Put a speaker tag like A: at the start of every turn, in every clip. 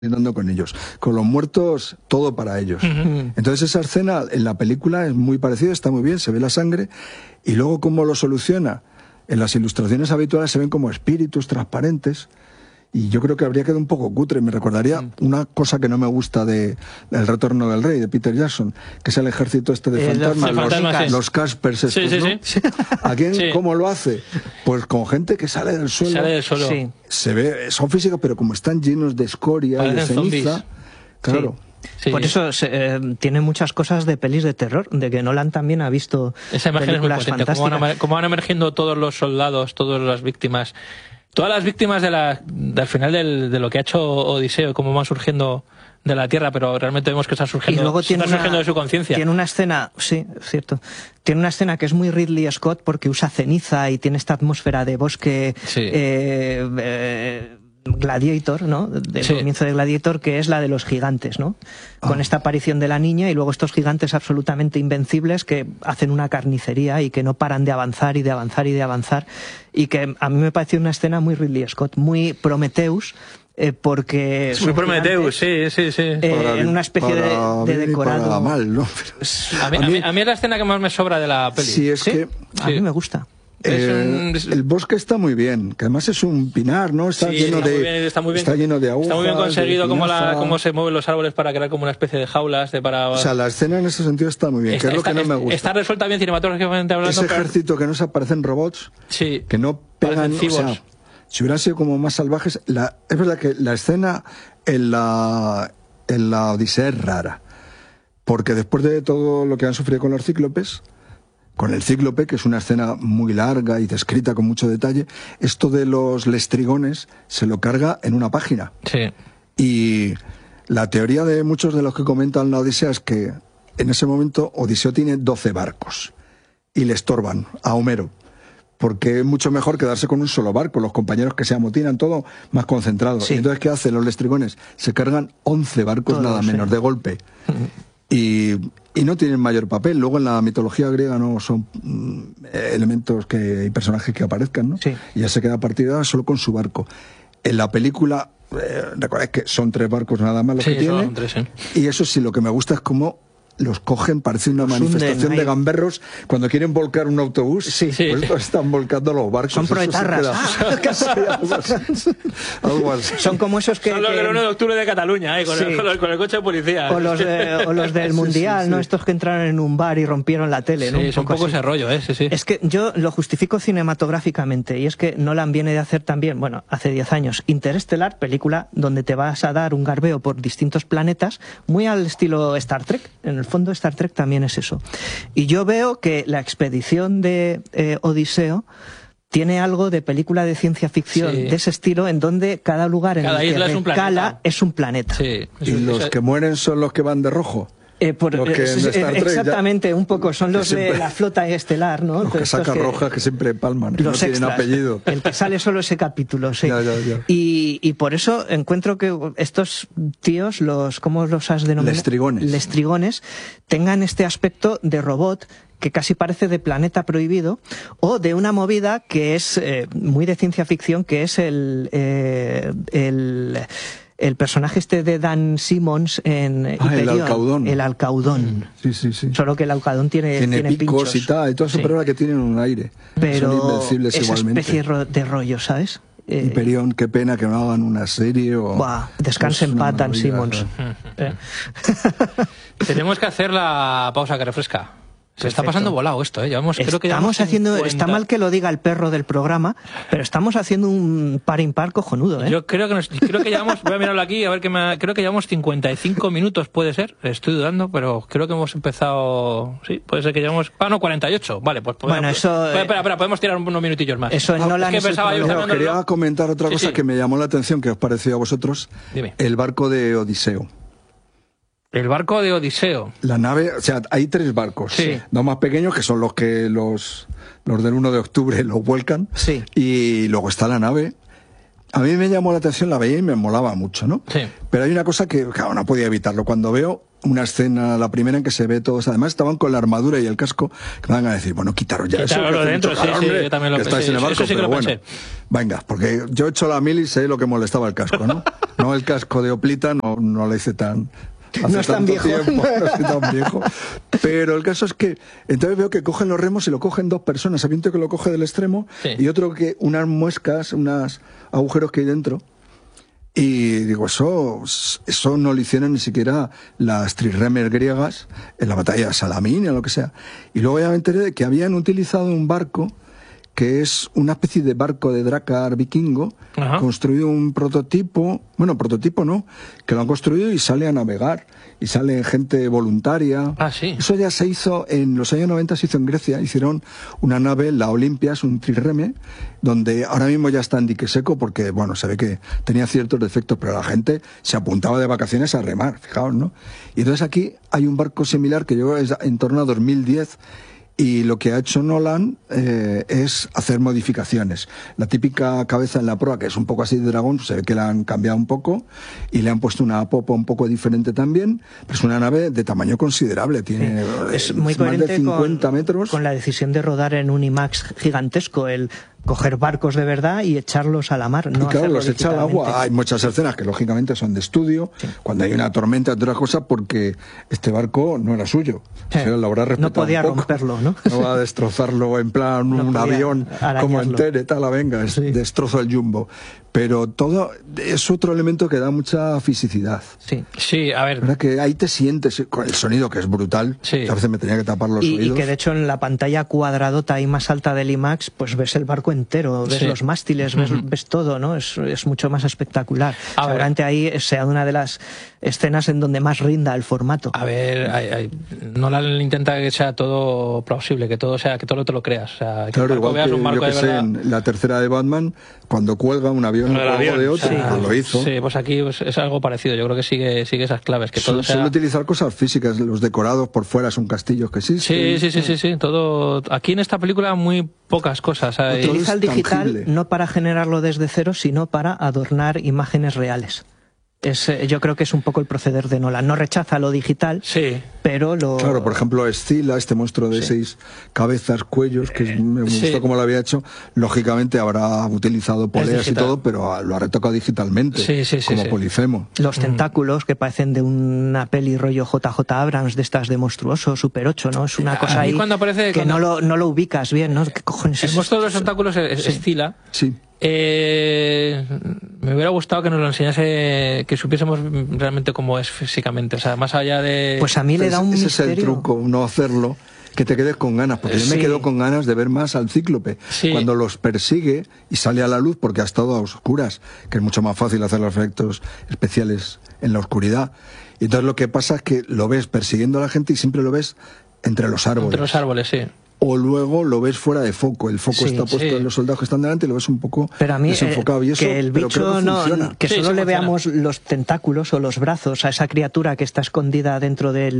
A: dando con ellos. Con los muertos, todo para ellos. Entonces esa escena en la película es muy parecida, está muy bien, se ve la sangre, y luego cómo lo soluciona. En las ilustraciones habituales se ven como espíritus transparentes, y yo creo que habría quedado un poco cutre. Me recordaría una cosa que no me gusta del Retorno del Rey, de Peter Jackson, que es el ejército este de fantasmas, los Caspers estos, ¿no? ¿Aquí cómo lo hace? Pues con gente que sale del suelo. Se ve, son físicos, pero como están llenos de escoria y de ceniza, claro.
B: Por eso tiene muchas cosas de pelis de terror, de que Nolan también ha visto
C: esa imagen
B: películas
C: es muy potente,
B: fantásticas.
C: cómo van emergiendo todos los soldados, todas las víctimas. Todas las víctimas del final de lo que ha hecho Odiseo, cómo van surgiendo de la Tierra, pero realmente vemos que están surgiendo,
B: y luego
C: surgiendo de su conciencia.
B: Tiene una escena, sí, es cierto, tiene una escena que es muy Ridley Scott porque usa ceniza y tiene esta atmósfera de bosque Gladiator, ¿no? Del comienzo de Gladiator, que es la de los gigantes, ¿no? Con esta aparición de la niña y luego estos gigantes absolutamente invencibles que hacen una carnicería y que no paran de avanzar y de avanzar y de avanzar, y que a mí me pareció una escena muy Ridley Scott, muy Prometheus, porque
C: es muy Prometheus,
B: en una especie de decorado
A: para mal, ¿no?
C: A mí es la escena que más me sobra de la peli.
A: Sí, es que
B: a mí me gusta.
A: El bosque está muy bien, que además es un pinar, ¿no? Está lleno está lleno de agua.
C: Está muy bien conseguido cómo se mueven los árboles para crear como una especie de jaulas. O
A: sea, la escena en ese sentido está muy bien, que es lo que no me gusta.
C: Está resuelta bien cinematográficamente hablando.
A: Ese ejército que no se aparecen robots, que no pegan, o sea, si hubieran sido como más salvajes. Es verdad que la escena en la Odisea es rara, porque después de todo lo que han sufrido con los cíclopes, con el cíclope, que es una escena muy larga y descrita con mucho detalle, esto de los lestrigones se lo carga en una página. Y la teoría de muchos de los que comentan la Odisea es que en ese momento Odiseo tiene 12 barcos y le estorban a Homero, porque es mucho mejor quedarse con un solo barco, los compañeros que se amotinan, todo más concentrado. Y entonces, ¿qué hacen los lestrigones? Se cargan 11 barcos, nada menos, de golpe. Y no tienen mayor papel. Luego en la mitología griega no son elementos y personajes que aparezcan, ¿no? Y ya se queda partida solo con su barco. En la película, recordad que son 3 barcos nada más los que tiene.
C: Son 3,
A: y eso sí, lo que me gusta es cómo los cogen, parece una manifestación de gamberros cuando quieren volcar un autobús. Pues están volcando los barcos.
B: Son proetarras.
A: Algo así.
B: Son como esos que...
C: Son los del 1 de octubre de Cataluña, con el coche de policía.
B: O los del Mundial, ¿no? Estos que entraron en un bar y rompieron la tele, ¿no?
C: Es un poco ese rollo, Es
B: que yo lo justifico cinematográficamente, y es que Nolan viene de hacer también, bueno, hace 10 años, Interestelar, película donde te vas a dar un garbeo por distintos planetas, muy al estilo Star Trek. En el fondo Star Trek también es eso. Y yo veo que la expedición de Odiseo tiene algo de película de ciencia ficción de ese estilo, en donde cada lugar en el que recala es un planeta.
A: Y los que mueren son los que van de rojo.
B: Exactamente, un poco son los de la flota estelar, ¿no?
A: Los que sacan rojas, que siempre palman, que no tienen apellido.
B: El que sale solo ese capítulo, Y por eso encuentro que estos tíos, ¿cómo los has denominado? Lestrigones, tengan este aspecto de robot que casi parece de Planeta Prohibido, o de una movida que es muy de ciencia ficción, que es el personaje este de Dan Simmons en Hyperion,
A: el
B: Alcaudón.
A: Sí.
B: Solo que el Alcaudón tiene
A: picos y tal, y todo eso, pero que tienen un aire.
B: Pero
A: son invencibles
B: esa
A: igualmente.
B: Especie de rollo, ¿sabes?
A: Hyperion, qué pena que no hagan una serie o...
B: Descanse en paz, Dan Simmons.
C: Tenemos que hacer la pausa que refresca. Se está pasando volado esto,
B: Está mal que lo diga el perro del programa, pero estamos haciendo un par impar cojonudo,
C: Yo creo que llevamos, voy a mirarlo aquí, a ver creo que llevamos 55 minutos, puede ser, estoy dudando, pero creo que hemos empezado, puede ser que llevamos, 48, vale, pues podemos, espera, podemos tirar unos minutillos más.
B: Eso no la
A: quería comentar otra cosa que me llamó la atención, que os pareció a vosotros.
C: Dime.
A: El barco de Odiseo.
C: El barco de Odiseo.
A: La nave, o sea, hay 3 barcos. Dos más pequeños, que son los que los del 1 de octubre los vuelcan. Y luego está la nave. A mí me llamó la atención, la veía y me molaba mucho, ¿no? Pero hay una cosa que, claro, no podía evitarlo. Cuando veo una escena, la primera en que se ve todos, además estaban con la armadura y el casco, que van a decir, bueno, quitaros ya eso.
C: Quitaros dentro, sí, yo también lo pensé.
A: Estáis en el barco,
C: eso sí que
A: pero
C: lo pensé.
A: Venga, porque yo he hecho la mili y sé lo que molestaba el casco, ¿no? No el casco de Oplita, no le hice tan...
B: No es tan viejo.
A: No soy tan viejo. Pero el caso es que entonces veo que cogen los remos y lo cogen dos personas. Hay un tío que lo coge del extremo y otro que unas muescas, unos agujeros que hay dentro. Y digo, eso no lo hicieron ni siquiera las trirremes griegas en la batalla de Salamina o lo que sea. Y luego ya me enteré de que habían utilizado un barco que es una especie de barco de Drakkar vikingo, construido un prototipo, bueno, prototipo no, que lo han construido y sale a navegar, y sale gente voluntaria.
C: Sí.
A: Eso ya se hizo, en los años 90 se hizo en Grecia, hicieron una nave, la Olympias, un trireme, donde ahora mismo ya está en dique seco porque, bueno, se ve que tenía ciertos defectos, pero la gente se apuntaba de vacaciones a remar, fijaos, ¿no? Y entonces aquí hay un barco similar que llegó en torno a 2010, y lo que ha hecho Nolan es hacer modificaciones. La típica cabeza en la proa, que es un poco así de dragón, se ve que la han cambiado un poco y le han puesto una popa un poco diferente también. Pero es una nave de tamaño considerable, tiene
B: es muy
A: más de 50 metros.
B: Con la decisión de rodar en un IMAX gigantesco, el coger barcos de verdad y echarlos a la mar. No,
A: y claro, los echa al agua. Hay muchas escenas que lógicamente son de estudio, cuando hay una tormenta, otra cosa, porque este barco no era suyo. O sea, lo habrá respetado
B: no podía
A: un poco.
B: Romperlo, ¿no?
A: No va a destrozarlo en plan un avión como entero, tal, venga, destrozo el jumbo. Pero todo es otro elemento que da mucha fisicidad.
C: Sí, a ver.
A: ¿Verdad? Que ahí te sientes con el sonido, que es brutal. A veces me tenía que tapar los oídos.
B: Y que de hecho en la pantalla cuadradota y más alta del IMAX, pues ves el barco entero, ves los mástiles, ves todo, ¿no? Es mucho más espectacular. Seguramente ahí sea una de las escenas en donde más rinda el formato.
C: A ver, Nolan intenta que sea todo plausible, que todo te lo creas. O sea, que
A: claro, igual
C: veas
A: que
C: un barco
A: yo que sé, en la tercera de Batman, cuando cuelga un avión de otro, lo hizo.
C: Sí, pues aquí es algo parecido. Yo creo que sigue esas claves. Que todo
A: suele utilizar cosas físicas. Los decorados por fuera son castillos que existen.
C: Sí. Todo. Aquí en esta película muy pocas cosas.
B: Utiliza el digital no para generarlo desde cero, sino para adornar imágenes reales. Yo creo que es un poco el proceder de Nolan. No rechaza lo digital, pero lo...
A: Claro, por ejemplo, Escila, este monstruo de 6 cabezas, cuellos, que me gustó cómo lo había hecho. Lógicamente habrá utilizado poleas y todo, pero lo ha retocado digitalmente, como Polifemo.
B: Los tentáculos, que parecen de una peli rollo JJ Abrams, de estas de Monstruoso, Super 8, ¿no? Es una cosa ahí que no lo ubicas bien, ¿no? ¿Qué cojones es?
C: El monstruo de los tentáculos es Escila.
A: Sí.
C: Me hubiera gustado que nos lo enseñase, que supiésemos realmente cómo es físicamente, o sea, más allá de...
B: Pues a mí le da un misterio.
A: Ese es el truco, no hacerlo, que te quedes con ganas, porque yo me quedo con ganas de ver más al Cíclope, cuando los persigue y sale a la luz, porque ha estado a oscuras, que es mucho más fácil hacer los efectos especiales en la oscuridad. Y entonces lo que pasa es que lo ves persiguiendo a la gente y siempre lo ves entre los árboles.
C: Entre los árboles, sí.
A: O luego lo ves fuera de foco. El foco está puesto en los soldados que están delante y lo ves un poco desenfocado. Y eso,
B: que el bicho que solo le veamos los tentáculos o los brazos a esa criatura que está escondida dentro de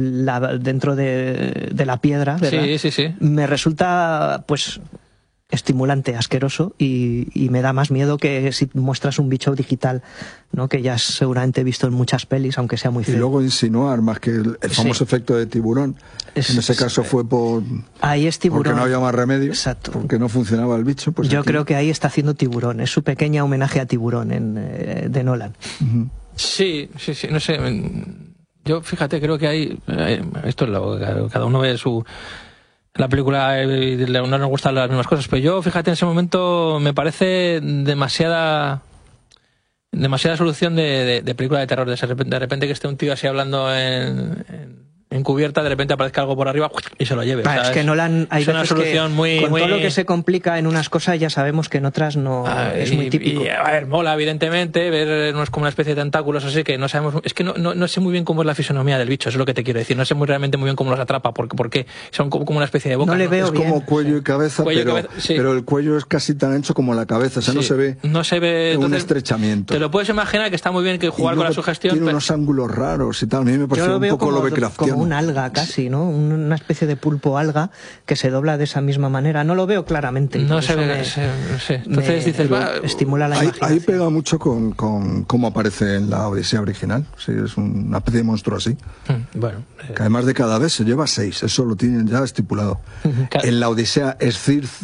B: la piedra, ¿verdad? Me resulta, pues, estimulante, asqueroso, y me da más miedo que si muestras un bicho digital, ¿no? Que ya seguramente he visto en muchas pelis, aunque sea muy feo.
A: Y luego insinuar, más que el famoso efecto de tiburón. En ese caso fue
B: ahí es tiburón,
A: porque no había más remedio.
B: Exacto.
A: Porque no funcionaba el bicho. Pues
B: yo creo que ahí está haciendo Tiburón. Es su pequeña homenaje a Tiburón de Nolan.
C: Sí, no sé. Yo, fíjate, creo que hay... Esto es cada uno ve la película no nos gustan las mismas cosas, pero yo, fíjate, en ese momento me parece demasiada solución de película de terror. De repente que esté un tío así hablando en cubierta, de repente aparezca algo por arriba y se lo lleve.
B: Es que Nolan hay veces una solución con todo lo que se complica en unas cosas ya sabemos que en otras no es muy típico.
C: A ver, mola evidentemente ver no es como una especie de tentáculos así que no sabemos, es que no sé muy bien cómo es la fisonomía del bicho, eso es lo que te quiero decir, no sé realmente muy bien cómo los atrapa, porque son como una especie de boca.
B: No le veo
A: es
B: bien.
A: como cuello y cabeza, pero el cuello es casi tan ancho como la cabeza, o sea, no se ve
C: entonces,
A: un estrechamiento.
C: Te lo puedes imaginar que está muy bien que jugar con la sugestión.
A: Tiene unos ángulos raros y tal, a mí me pareció un poco Lovecraftiano.
B: un alga casi, ¿no? Una especie de pulpo alga que se dobla de esa misma manera. No lo veo claramente.
C: No sé. Entonces dices,
B: estimula la imaginación.
A: Ahí pega mucho con cómo aparece en la Odisea original. Sí, es una especie de monstruo así.
C: Bueno.
A: Que además de cada vez se lleva 6, eso lo tienen ya estipulado. En la Odisea es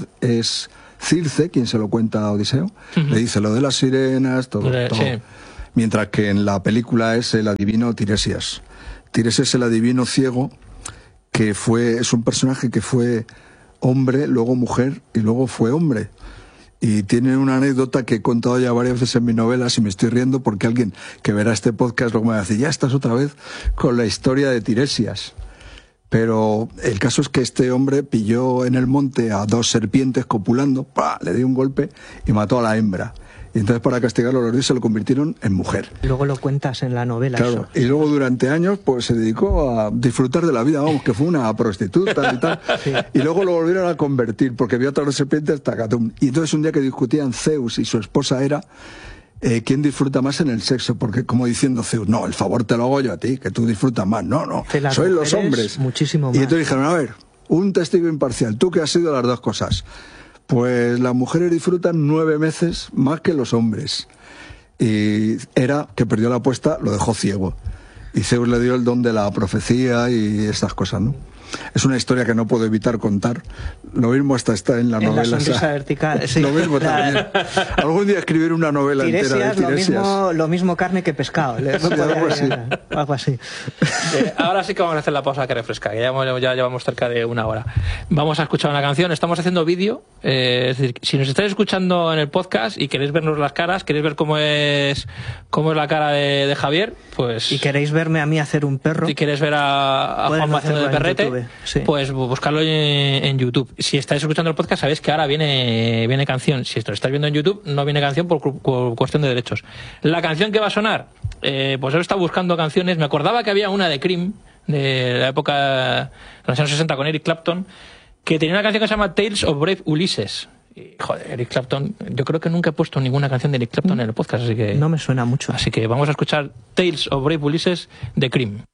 A: Circe quien se lo cuenta a Odiseo. Le dice lo de las sirenas, todo.
C: Sí.
A: Mientras que en la película es el adivino Tiresias. Tiresias es el adivino ciego, que es un personaje que fue hombre, luego mujer y luego fue hombre. Y tiene una anécdota que he contado ya varias veces en mi novela, y me estoy riendo porque alguien que verá este podcast luego me va a decir, ya estás otra vez con la historia de Tiresias. Pero el caso es que este hombre pilló en el monte a 2 serpientes copulando, ¡pah!, le dio un golpe y mató a la hembra. Y entonces, para castigarlo, los dioses se lo convirtieron en mujer.
B: Luego lo cuentas en la novela.
A: Claro,
B: eso.
A: Y luego durante años pues se dedicó a disfrutar de la vida, vamos, que fue una prostituta y tal. Sí. Y luego lo volvieron a convertir porque vio a todas las serpientes, tacatum. Y entonces un día que discutían Zeus y su esposa Hera, ¿quién disfruta más en el sexo? Porque como diciendo Zeus, no, el favor te lo hago yo a ti, que tú disfrutas más. No, sois los hombres.
B: Muchísimo más.
A: Y entonces dijeron, a ver, un testigo imparcial, tú que has sido las dos cosas. Pues las mujeres disfrutan 9 veces más que los hombres. Y Hera, que perdió la apuesta, lo dejó ciego. Y Zeus le dio el don de la profecía y estas cosas, ¿no? Es una historia que no puedo evitar contar. Lo mismo hasta está en la novela.
B: La sonrisa vertical, sí.
A: Lo mismo también. Algún día escribir una novela entera de Tiresias.
B: Lo mismo carne que pescado. Algo así.
C: Ahora sí que vamos a hacer la pausa que refresca, que ya llevamos cerca de 1 hora. Vamos a escuchar una canción. Estamos haciendo vídeo. Es decir, si nos estáis escuchando en el podcast y queréis vernos las caras, queréis ver cómo es la cara de Javier, pues...
B: Y queréis verme a mí hacer un perro.
C: Si queréis ver a Juanma haciendo de perrete, sí, pues buscarlo en YouTube. Si estáis escuchando el podcast, sabéis que ahora viene canción. Si esto lo estáis viendo en YouTube, no viene canción por cuestión de derechos. La canción que va a sonar, pues yo estaba buscando canciones. Me acordaba que había una de Cream, de la época de los años 60 con Eric Clapton, que tenía una canción que se llama Tales of Brave Ulysses. Y, joder, Eric Clapton, yo creo que nunca he puesto ninguna canción de Eric Clapton en el podcast, así que...
B: No me suena mucho.
C: Así que vamos a escuchar Tales of Brave Ulysses de Cream.